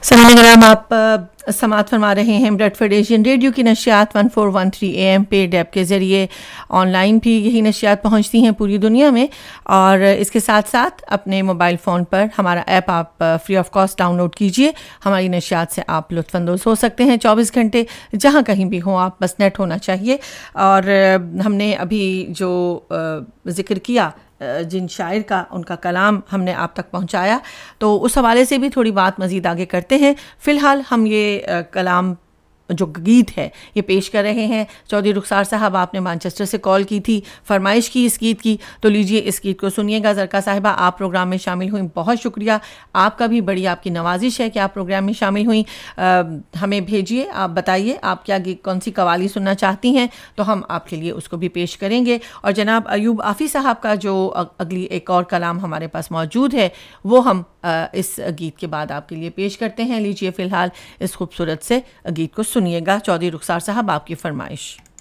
सलाम कराम, आप समात फरमा रहे हैं ब्रेडफोर्ड एशियन रेडियो की नशियात 1413 AM पेड ऐप के ज़रिए। ऑनलाइन भी यही नशियात पहुंचती हैं पूरी दुनिया में, और इसके साथ साथ अपने मोबाइल फ़ोन पर हमारा ऐप आप फ्री ऑफ कॉस्ट डाउनलोड कीजिए। हमारी नशियात से आप लुत्फ़अंदोज़ हो सकते हैं 24 घंटे, जहां कहीं भी हो आप, बस नेट होना चाहिए। और हमने अभी जो ज़िक्र किया जिन शायर का, उनका कलाम हमने आप तक पहुंचाया, तो उस हवाले से भी थोड़ी बात मज़ीद आगे करते हैं। फ़िलहाल हम ये कलाम जो गीत है ये पेश कर रहे हैं। चौधरी रुखसार साहब, आपने मैनचेस्टर से कॉल की थी, फरमाइश की इस गीत की, तो लीजिए इस गीत को सुनिएगा। ज़रका साहिबा, आप प्रोग्राम में शामिल हुई, बहुत शुक्रिया आपका भी। बड़ी आपकी नवाजिश है कि आप प्रोग्राम में शामिल हुई। हमें भेजिए, आप बताइए आप क्या कौन सी कवाली सुनना चाहती हैं, तो हम आपके लिए उसको भी पेश करेंगे। और जनाब अयूब आफ़ी साहब का जो अगली एक और कलाम हमारे पास मौजूद है, वो हम इस गीत के बाद आपके लिए पेश करते हैं। लीजिए फ़िलहाल इस खूबसूरत से गीत को सुनिएगा। चौधरी रुखसार साहब, आपकी फरमाइश।